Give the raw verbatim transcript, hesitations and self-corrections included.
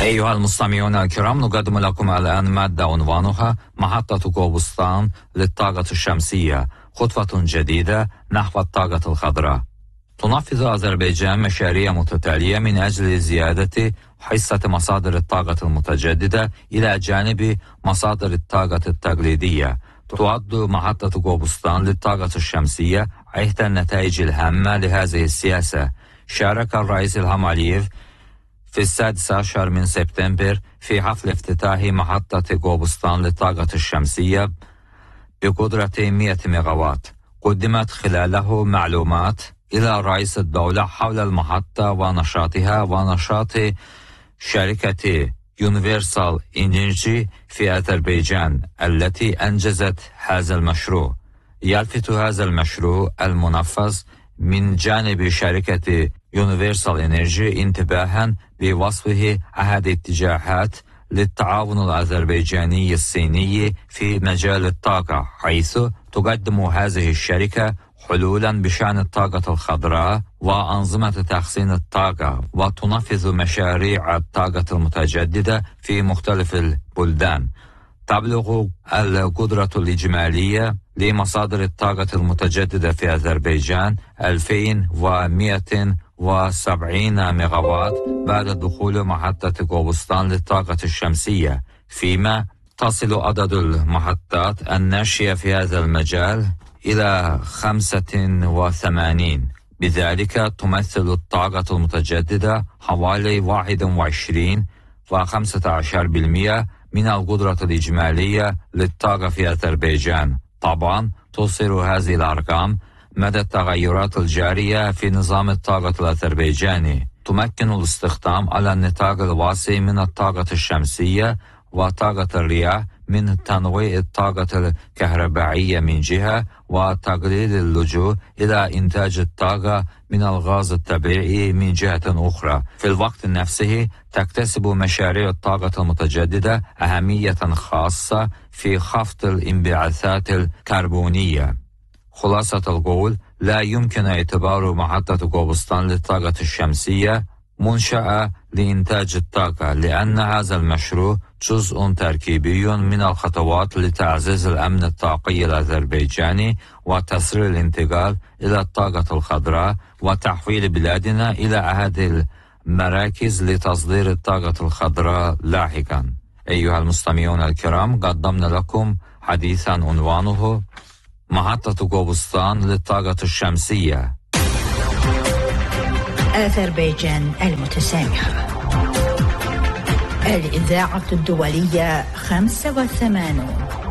أيها المستمعون الكرام، نقدم لكم الآن مادة عنوانها محطة قوبستان للطاقة الشمسية، خطوة جديدة نحو الطاقة الخضراء. تنفذ أذربيجان مشاريع متتالية من أجل زيادة حصة مصادر الطاقة المتجددة إلى جانب مصادر الطاقة التقليدية. تعد محطة قوبستان للطاقة الشمسية إحدى النتائج الهامة لهذه السياسة. شارك الرئيس إلهام علييف في السادس عشر من سبتمبر في حفل افتتاح محطة قوبستان للطاقة الشمسية بقدرة مئة ميجاوات. قدمت خلاله معلومات إلى رئيس الدولة حول المحطة ونشاطها ونشاط شركة يونيفرسال إنرجي في أذربيجان التي أنجزت هذا المشروع. يلفت هذا المشروع المنفذ من جانب شركة يونيفرسال إنرجي انتباها بوصفه أحد اتجاهات للتعاون الأذربيجاني الصيني في مجال الطاقة، حيث تقدم هذه الشركة حلولا بشأن الطاقة الخضراء وأنظمة تخزين الطاقة، وتنفذ مشاريع الطاقة المتجددة في مختلف البلدان. تبلغ القدرة الإجمالية لمصادر الطاقة المتجددة في أذربيجان ألفين ومئتين وسبعين ميجاوات بعد دخول محطة قوبستان للطاقة الشمسية، فيما تصل عدد المحطات الناشئة في هذا المجال إلى خمسة وثمانين. بذلك تمثل الطاقة المتجددة حوالي واحد وعشرين وخمسة عشر بالمئة من القدرة الإجمالية للطاقة في أذربيجان. طبعا تصل هذه الأرقام مدى التغيرات الجارية في نظام الطاقة الأذربيجاني. تمكن الاستخدام على النطاق الواسع من الطاقة الشمسية وطاقة الرياح من تنويع الطاقة الكهربائية من جهة، وتقليل اللجوء إلى إنتاج الطاقة من الغاز الطبيعي من جهة أخرى. في الوقت نفسه تكتسب مشاريع الطاقة المتجددة أهمية خاصة في خفض الانبعاثات الكربونية. خلاصة القول، لا يمكن اعتبار محطة قوبستان للطاقة الشمسية منشأة لإنتاج الطاقة، لأن هذا المشروع جزء تركيبي من الخطوات لتعزيز الأمن الطاقي الأذربيجاني وتسريع الانتقال إلى الطاقة الخضراء وتحويل بلادنا إلى أحد المراكز لتصدير الطاقة الخضراء لاحقا. أيها المستمعون الكرام، قدمنا لكم حديثا عنوانه محطة قوبستان للطاقة الشمسية. أذربيجان المتسامحة، الإذاعة الدولية خمسة وثمانون.